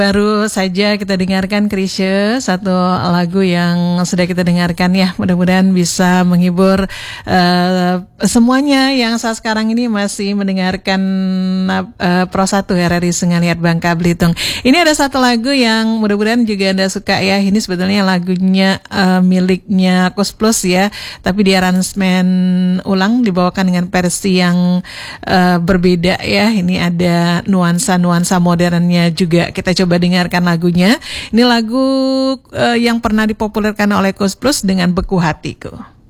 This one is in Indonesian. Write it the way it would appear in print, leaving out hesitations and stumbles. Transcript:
Baru saja kita dengarkan Krisye, satu lagu yang sudah kita dengarkan ya. Mudah-mudahan bisa menghibur semuanya yang saat sekarang ini masih mendengarkan Pro 1 RRI Sengaliat Bangka Belitung. Ini ada satu lagu yang mudah-mudahan juga Anda suka ya. Ini sebetulnya lagunya miliknya Kus Plus ya, tapi di aransemen ulang dibawakan dengan versi yang berbeda ya. Ini ada nuansa-nuansa modernnya juga. Kita coba dengarkan lagunya. Ini lagu yang pernah dipopulerkan oleh Kus Plus dengan Beku Hatiku.